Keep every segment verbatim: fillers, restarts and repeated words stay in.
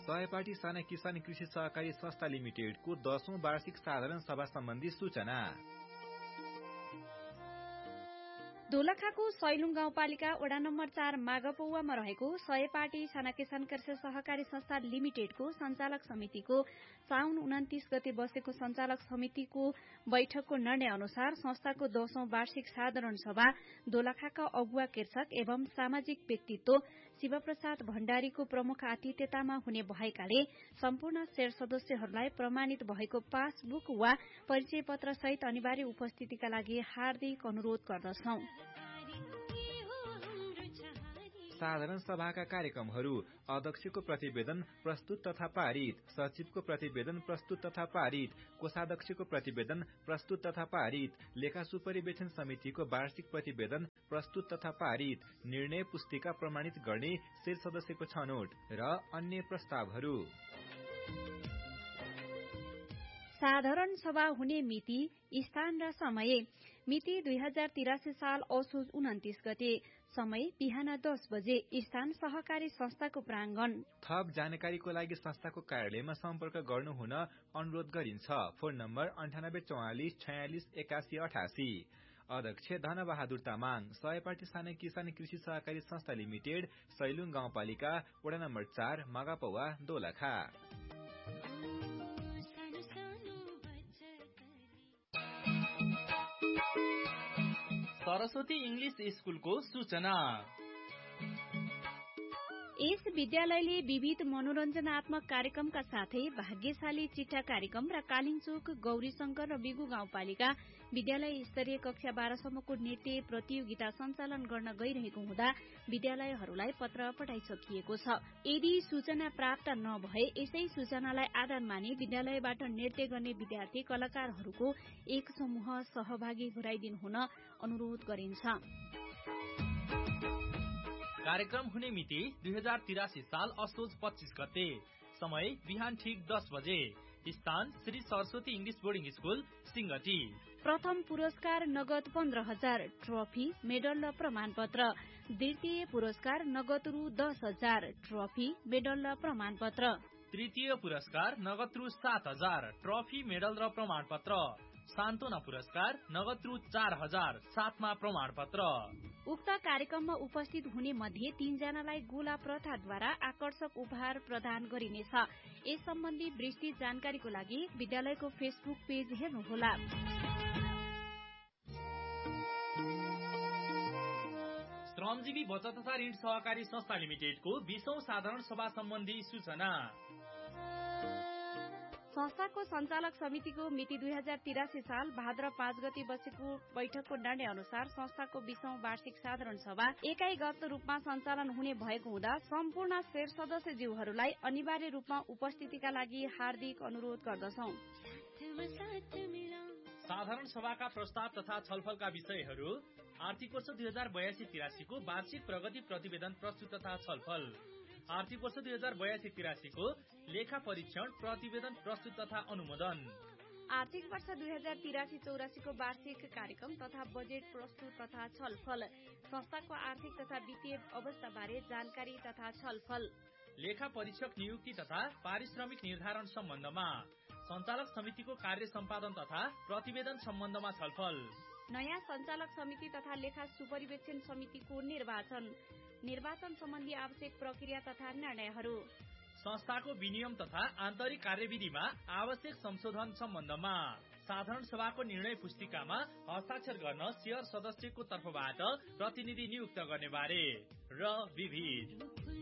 सहपाठी साना किसान कृषि सहकारी संस्था लिमिटेडको दशौं वार्षिक साधारण सभा सम्बन्धी सूचना। दोलखाको सैलुङ गाउँपालिका वडा नम्बर चार मागपौवामा रहेको सयपाटी साना किसान कृषि सहकारी संस्था लिमिटेडको संचालक समितिको साउन उन्तिस गते बसेको संचालक समितिको बैठकको निर्णय अनुसार संस्थाको दशौं वार्षिक साधारण सभा दोलखाका अगुवा कृषक एवं सामाजिक व्यक्तित्व शिवप्रसाद भण्डारीको प्रमुख आतिथ्यतामा हुने भएकाले सम्पूर्ण शेयर सदस्यहरूलाई प्रमाणित भएको पासबुक वा परिचय पत्र सहित अनिवार्य उपस्थितिका लागि हार्दिक अनुरोध गर्दछौं। साधारण सभाका कार्यक्रमहरू अध्यक्षको प्रतिवेदन प्रस्तुत तथा पारित, सचिवको प्रतिवेदन प्रस्तुत तथा पारित, कोषाध्यक्षको प्रतिवेदन प्रस्तुत तथा पारित, लेखा सुपरिवेक्षण समितिको वार्षिक प्रतिवेदन प्रस्तुत तथा पारित, निर्णय पुस्तिका प्रमाणित गर्ने शेर सदस्यको छनौट र अन्य प्रस्तावहरू। साधारण सभा हुने मिति, स्थान र समय। मिति दुई हजार तिरासी साल असोज उन्तिस गते। समय बिहान दस बजे। स्थान सहकारी संस्थाको प्राङ्गण। थप जानकारीको लागि संस्थाको कार्यालयमा सम्पर्क गर्नुहुन अनुरोध गरिन्छ। फोन नम्बर अन्ठानब्बे चौवालिस छयालिस एकासी अठासी। अध्यक्ष धनबहादुर तामाङ, सयपाटी साना किसान कृषि सहकारी संस्था लिमिटेड, सैलुङ गाउँपालिका, वडा नम्बर चार, मागापौवा, दोलखा। सरस्वती इंग्लिश स्कूलको सूचना। यस विद्यालयले विविध मनोरञ्जनात्मक कार्यक्रमका साथै भाग्यशाली चिट्ठा कार्यक्रम र कालिङचोक, गौरीशंकर र बिगु गाउँपालिका विद्यालय स्तरीय कक्षा बाह्रसम्मको नृत्य प्रतियोगिता सञ्चालन गर्न गइरहेको हुँदा विद्यालयहरूलाई पत्र पठाइसकिएको छ। यदि सूचना प्राप्त नभए यसै सूचनालाई आधार मानि विद्यालयबाट नृत्य गर्ने विद्यार्थी कलाकारहरूको एक समूह सहभागी गराइदिनु हुन अनुरोध गरिन्छ। कार्यक्रम हुने मिति दुई हजार तिरासी साल असोज पच्चीस गते। समय बिहान ठिक दस बजे। स्थान Shri Saraswati English boarding school, Singati. प्रथम पुरस्कार नगद पन्ध्र हजार, ट्रफी, मेडल र प्रमाणपत्र। द्वितीय पुरस्कार नगद रु दस हजार, ट्रफी, मेडल र प्रमाणपत्र। तृतीय पुरस्कार नगद रु सात हजार, ट्रफी, मेडल र प्रमाणपत्र। सान्तोना पुरस्कार नगद रु चार हजार, साथमा प्रमाणपत्र। उक्त कार्यक्रममा उपस्थित हुने मध्ये तीनजनालाई गोला प्रथाद्वारा आकर्षक उपहार प्रदान गरिनेछ। यस सम्बन्धी विस्तृत जानकारीको लागि विद्यालयको फेसबुक पेज हेर्नुहोला। श्रमजीवी बचत तथा ऋण सहकारी संस्था लिमिटेडको बीसौं साधारण सभा सम्बन्धी सूचना। संस्थाको संचालक समितिको मिति दुई हजार तिरासी साल भाद्र पाँच गते बसेको बैठकको निर्णय अनुसार संस्थाको बीसौं वार्षिक साधारण सभा एकाइगत रूपमा सञ्चालन हुने भएको हुँदा सम्पूर्ण शेर सदस्यज्यूहरूलाई अनिवार्य रूपमा उपस्थितिका लागि हार्दिक अनुरोध गर्दछौं। साधारण सभाका प्रस्ताव तथा छलफलका विषयहरू आर्थिक वर्ष दुई हजार बयासी तिरासीको वार्षिक प्रगति प्रतिवेदन प्रस्तुत तथा छलफल, आर्थिक वर्ष दुई हजार बयासी तिरासीको लेखा परीक्षण प्रतिवेदन प्रस्तुत तथा अनुमोदन, आर्थिक वर्ष दुई हजार तिरासी चौरासीको वार्षिक कार्यक्रम तथा बजेट प्रस्तुत तथा छलफल, संस्थाको आर्थिक तथा वित्तीय अवस्था बारे जानकारी तथा छलफल, लेखा परीक्षक नियुक्ति तथा पारिश्रमिक निर्धारण सम्बन्धमा, सञ्चालक समितिको कार्य सम्पादन तथा प्रतिवेदन सम्बन्धमा छलफल, नयाँ सञ्चालक समिति तथा लेखा सुपरिवेक्षण समितिको निर्वाचन, निर्वाचन सम्बन्धी आवश्यक प्रक्रिया तथा निर्णयहरू, संस्थाको विनियम तथा आन्तरिक कार्यविधिमा आवश्यक संशोधन सम्बन्धमा, साधारण सभाको निर्णय पुस्तिकामा हस्ताक्षर गर्न शेयर सदस्यको तर्फबाट प्रतिनिधि नियुक्त गर्ने बारे र विविध।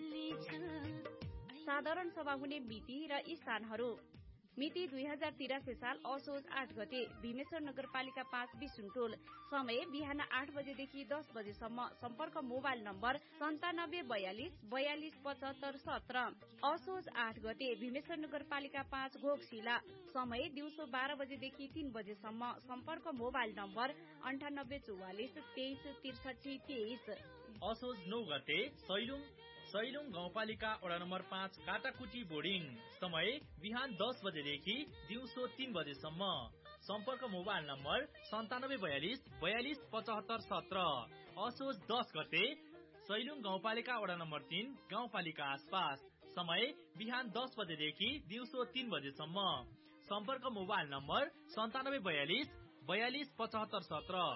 साधारण सभा हुने मिति र स्थानहरू। मिति दुई हजार तिरासी साल असोज आठ गते। भीमेश्वर नगरपालिका पाँच बिसुनटोल। समय बिहान आठ बजेदेखि दस बजेसम्म। सम्पर्क मोबाइल नम्बर सन्तानब्बे बयालिस बयालिस पचहत्तर सत्र। असोज आठ गते। भीमेश्वर नगरपालिका पाँच घोकशिला। समय दिउँसो बाह्र बजेदेखि तीन बजेसम्म। सम्पर्क मोबाइल नम्बर अन्ठानब्बे चौवालिस तेइस त्रिसठी तेइस। असोज नौ गते। सैलुङ सैलुङ गाउँपालिका वडा नम्बर पाँच काटाकुटी बोर्डिङ। समय बिहान दस बजेदेखि दिउँसो तीन बजेसम्म। सम्पर्क मोबाइल नम्बर सन्तानब्बे बयालिस बयालिस पचहत्तर सत्र। असोज दस गते। सैलुङ गाउँपालिका वडा नम्बर तीन गाउँपालिका आसपास। समय बिहान दस बजेदेखि दिउँसो तीन बजेसम्म। सम्पर्क मोबाइल नम्बर सन्तानब्बे बयालिस बयालिस पचहत्तर सत्र।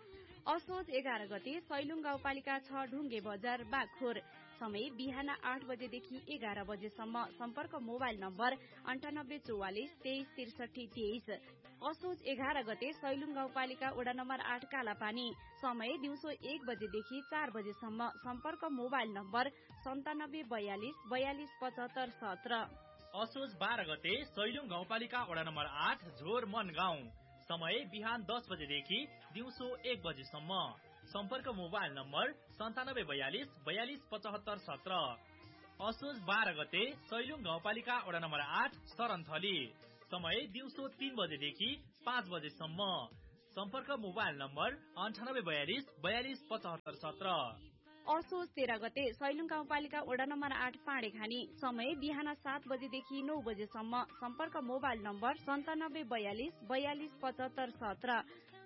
असोज एघार गते सैलुङ गाउँपालिका छ ढुङ्गे बजार बागखोर। समय बिहान आठ बजेदेखि एघार बजेसम्म। सम्पर्क मोबाइल नम्बर अन्ठानब्बे चौवालिस तेइस त्रिसठी तेइस। असोज एघार गते सैलुङ गाउँपालिका वडा नम्बर आठ कालापानी। समय दिउँसो एक बजेदेखि चार बजेसम्म। सम्पर्क मोबाइल नम्बर सन्तानब्बे बयालिस बयालिस पचहत्तर सत्र। असोज बाह्र गते सैलुङ गाउँपालिका वडा नम्बर आठ झोर मन गाउँ। समय बिहान दस बजेदेखि दिउँसो एक बजेसम्म। सम्पर्क मोबाइल नम्बर सन्तानब्बे बयालिस बयालिस पचहत्तर सत्र। असोज बाह्र गते सैलुङ गाउँपालिका वडा नम्बर आठ सरनथली। समय दिउँसो तीन बजेदेखि पाँच बजेसम्म। सम्पर्क मोबाइल नम्बर अन्ठानब्बे बयालिस बयालिस पचहत्तर सत्र। असोज तेह्र गते सैलुङ गाउँपालिका वडा नम्बर आठ पाँडेखानी। समय बिहान सात बजेदेखि नौ बजेसम्म। सम्पर्क मोबाइल नम्बर सन्तानब्बे बयालिस बयालिस पचहत्तर सत्र।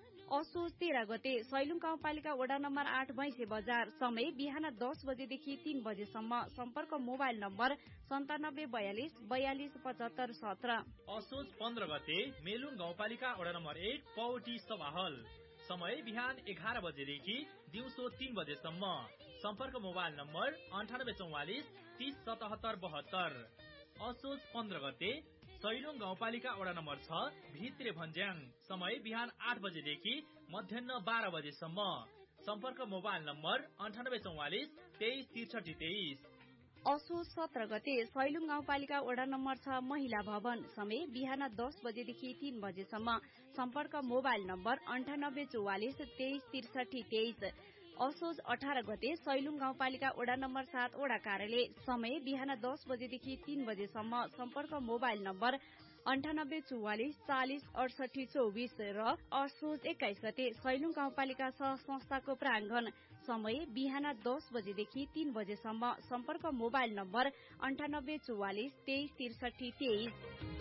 असोज तेह्र गते सैलुङ गाउँपालिका वडा नम्बर आठ भैँसे बजार। समय बिहान दस बजेदेखि तीन बजेसम्म। सम्पर्क मोबाइल नम्बर सन्तानब्बे बयालिस बयालिस पचहत्तर सत्र। असोज पन्ध्र गते मेलुङ गाउँपालिका वडा नम्बर एक पौटी सभाहल। समय बिहान एघार बजेदेखि दिउँसो तीन बजेसम्म। सम्पर्क मोबाइल नम्बर अन्ठानब्बे चौवालिस तीस सतहत्तर बहत्तर। असोज पन्ध्र गते सैलुङ गाउँपालिका वडा नम्बर छ भित्रे भन्ज्याङ। समय बिहान आठ बजेदेखि मध्याह बाह्र बजेसम्म। सम्पर्क मोबाइल नम्बर अन्ठानब्बे चौवालिस तेइस त्रिसठी तेइस। असोज सत्र गते सैलुङ गाउँपालिका वडा नम्बर छ महिला भवन। समय बिहान दस बजेदेखि तीन बजेसम्म। सम्पर्क मोबाइल नम्बर अन्ठानब्बे चौवालिस तेइस त्रिसठी तेइस। असोज अठार गते सैलुङ गाउँपालिका वडा नम्बर सात वडा कार्यालय। समय बिहान दस बजेदेखि तीन बजेसम्म। सम्पर्क मोबाइल नम्बर अन्ठानब्बे चौवालिस चालिस अडसठी चौबिस। र असोज एक्काइस गते सैलुङ गाउँपालिका सह संस्थाको प्राङ्गण। समय बिहान दस बजेदेखि तीन बजेसम्म। सम्पर्क मोबाइल नम्बर अन्ठानब्बे चौवालिस तेइस त्रिसठी तेइस।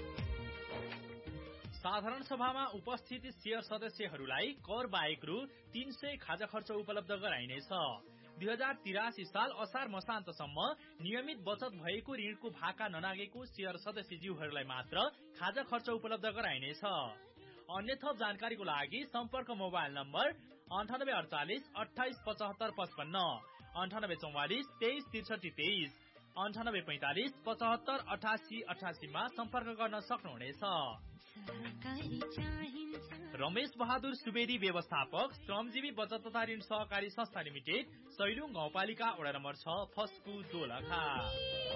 साधारण सभामा उपस्थित शेयर सदस्यहरूलाई कर बाहेक रु तीन सय खाजा खर्च उपलब्ध गराइनेछ। दुई हजार तिरासी साल असार मसान्तसम्म नियमित बचत भएको ऋणको भाका ननागेको शेयर सदस्यज्यूहरूलाई मात्र खाजा खर्च उपलब्ध गराइनेछ। अन्य थप जानकारीको लागि सम्पर्क मोबाइल नम्बर अन्ठानब्बे अडचालिस अठाइस पचहत्तर पचपन्न, अन्ठानब्बे चौवालिस तेइस त्रिसठी तेइस, अन्ठानब्बे पैंतालिस पचहत्तर अठासी अठासीमा सम्पर्क गर्न सक्नुहुनेछ। रमेश बहादुर सुवेदी व्यवस्थापक श्रमजीवी बचत तथा ऋण सहकारी संस्था लिमिटेड सैलुङ गाउँपालिका वडा नम्बर छ फस्कु दोलखा।